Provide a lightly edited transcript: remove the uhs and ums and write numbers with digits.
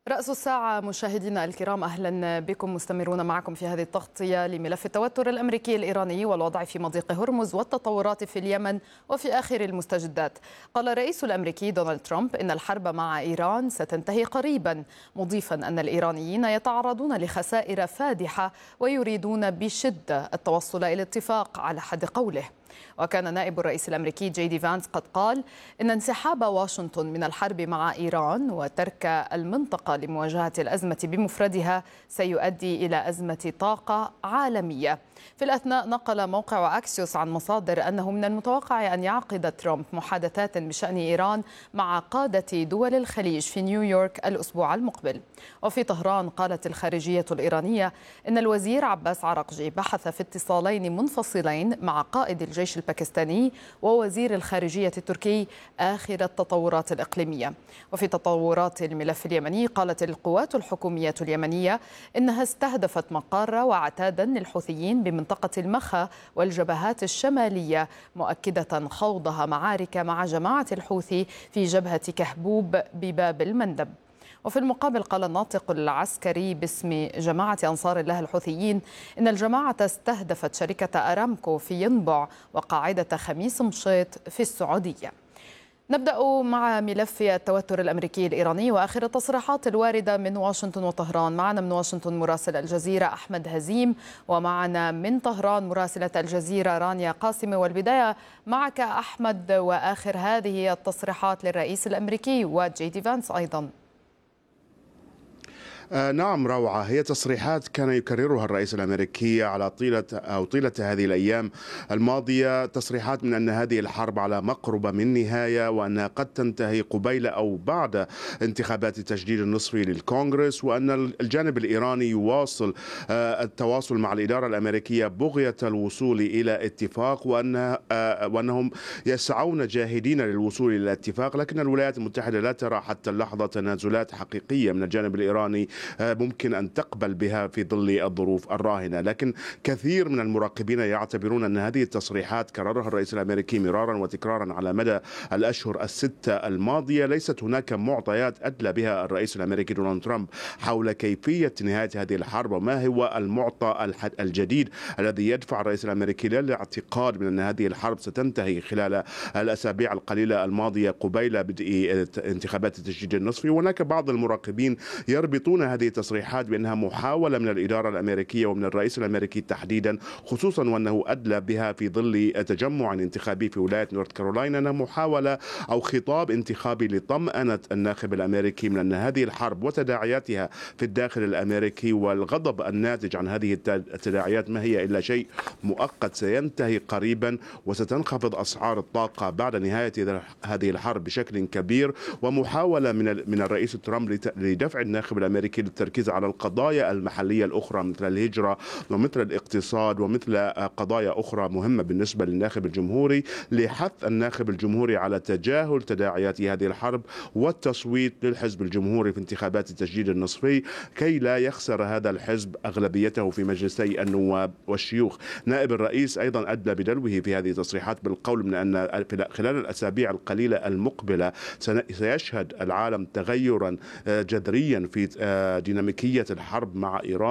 رأس الساعة مشاهدينا الكرام، أهلا بكم. مستمرون معكم في هذه التغطية لملف التوتر الأمريكي الإيراني والوضع في مضيق هرمز والتطورات في اليمن وفي آخر المستجدات. قال الرئيس الأمريكي دونالد ترامب إن الحرب مع إيران ستنتهي قريبا، مضيفا أن الإيرانيين يتعرضون لخسائر فادحة ويريدون بشدة التوصل إلى اتفاق على حد قوله. وكان نائب الرئيس الأمريكي جي دي فانس قد قال إن انسحاب واشنطن من الحرب مع إيران وترك المنطقة لمواجهة الأزمة بمفردها سيؤدي إلى أزمة طاقة عالمية. في الأثناء نقل موقع أكسيوس عن مصادر أنه من المتوقع أن يعقد ترامب محادثات بشأن إيران مع قادة دول الخليج في نيويورك الأسبوع المقبل. وفي طهران قالت الخارجية الإيرانية إن الوزير عباس عراقجي بحث في اتصالين منفصلين مع قائد الجيش الباكستاني ووزير الخارجية التركي آخر التطورات الإقليمية. وفي تطورات الملف اليمني قالت القوات الحكومية اليمنية إنها استهدفت مقر وعتادا للحوثيين بمنطقة المخا والجبهات الشمالية، مؤكدة خوضها معارك مع جماعة الحوثي في جبهة كهبوب بباب المندب. وفي المقابل قال الناطق العسكري باسم جماعة أنصار الله الحوثيين إن الجماعة استهدفت شركة أرامكو في ينبع وقاعدة خميس مشيط في السعودية. نبدأ مع ملف التوتر الأمريكي الإيراني وآخر التصريحات الواردة من واشنطن وطهران. معنا من واشنطن مراسل الجزيرة أحمد هزيم، ومعنا من طهران مراسلة الجزيرة رانيا قاسم. والبداية معك أحمد، وآخر هذه التصريحات للرئيس الأمريكي وجي دي فانس أيضا. نعم روعة، هي تصريحات كان يكررها الرئيس الأمريكي على طيلة هذه الأيام الماضية، تصريحات من أن هذه الحرب على مقربة من نهاية، وأنها قد تنتهي قبيل أو بعد انتخابات التجديد النصفي للكونغرس، وأن الجانب الإيراني يواصل التواصل مع الإدارة الأمريكية بغية الوصول إلى اتفاق، وأنهم يسعون جاهدين للوصول إلى اتفاق، لكن الولايات المتحدة لا ترى حتى اللحظة تنازلات حقيقية من الجانب الإيراني ممكن أن تقبل بها في ظل الظروف الراهنة. لكن كثير من المراقبين يعتبرون أن هذه التصريحات كررها الرئيس الأمريكي مرارا وتكرارا على مدى الأشهر الستة الماضية، ليست هناك معطيات أدلى بها الرئيس الأمريكي دونالد ترامب حول كيفية نهاية هذه الحرب، وما هو المعطى الجديد الذي يدفع الرئيس الأمريكي للاعتقاد من أن هذه الحرب ستنتهي خلال الأسابيع القليلة الماضية قبيل بدء انتخابات التجديد النصفي. وهناك بعض المراقبين يربطون هذه التصريحات بأنها محاولة من الإدارة الأمريكية ومن الرئيس الأمريكي تحديدا، خصوصا وأنه أدلى بها في ظل تجمع انتخابي في ولاية نورث كارولاينا، أنها محاولة أو خطاب انتخابي لطمأنة الناخب الأمريكي من أن هذه الحرب وتداعياتها في الداخل الأمريكي والغضب الناتج عن هذه التداعيات ما هي إلا شيء مؤقت سينتهي قريبا، وستنخفض أسعار الطاقة بعد نهاية هذه الحرب بشكل كبير، ومحاولة من الرئيس ترامب لدفع الناخب الأمريكي للتركيز على القضايا المحلية الأخرى مثل الهجرة ومثل الاقتصاد ومثل قضايا أخرى مهمة بالنسبة للناخب الجمهوري، لحث الناخب الجمهوري على تجاهل تداعيات هذه الحرب والتصويت للحزب الجمهوري في انتخابات التجديد النصفي كي لا يخسر هذا الحزب أغلبيته في مجلسي النواب والشيوخ. نائب الرئيس أيضا أدلى بدلوه في هذه التصريحات بالقول من أن خلال الأسابيع القليلة المقبلة سيشهد العالم تغيرا جذريا في ديناميكية الحرب مع إيران.